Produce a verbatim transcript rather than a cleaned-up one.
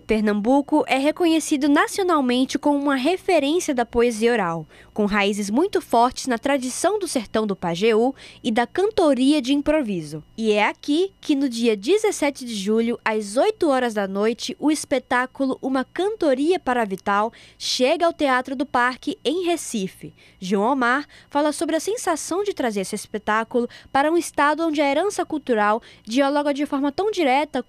Pernambuco é reconhecido nacionalmente como uma referência da poesia oral, com raízes muito fortes na tradição do sertão do Pajeú e da cantoria de improviso. E é aqui que no dia dezessete de julho, às oito horas da noite, o espetáculo Uma Cantoria para a Vital chega ao Teatro do Parque, em Recife. João Omar fala sobre a sensação de trazer esse espetáculo para um estado onde a herança cultural dialoga de forma tão direta